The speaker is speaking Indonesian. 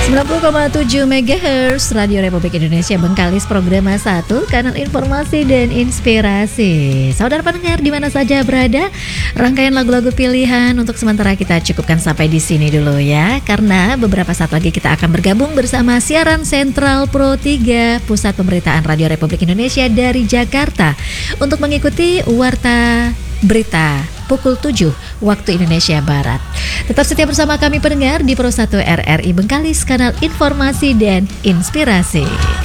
90,7 MHz Radio Republik Indonesia Bengkalis, program 1, kanal informasi dan inspirasi. Saudara pendengar di mana saja berada, rangkaian lagu-lagu pilihan untuk sementara kita cukupkan sampai di sini dulu ya, karena beberapa saat lagi kita akan bergabung bersama siaran Sentral Pro 3 Pusat Pemberitaan Radio Republik Indonesia dari Jakarta untuk mengikuti warta berita pukul 7 waktu Indonesia Barat. Tetap setia bersama kami pendengar di Pro 1 RRI Bengkalis, kanal informasi dan inspirasi.